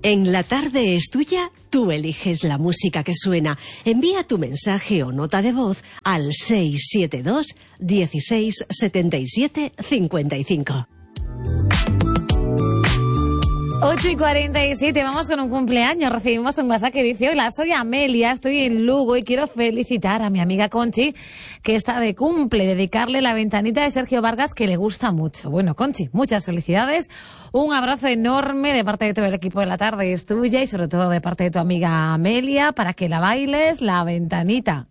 En La Tarde es Tuya, tú eliges la música que suena. Envía tu mensaje o nota de voz al 672 16 77 55. 8:47, vamos con un cumpleaños. Recibimos un WhatsApp que dice: hola, soy Amelia, estoy en Lugo y quiero felicitar a mi amiga Conchi, que está de cumple, dedicarle La Ventanita de Sergio Vargas, que le gusta mucho. Bueno, Conchi, muchas felicidades, un abrazo enorme de parte de todo el equipo de La Tarde es Tuya y sobre todo de parte de tu amiga Amelia, para que la bailes La Ventanita.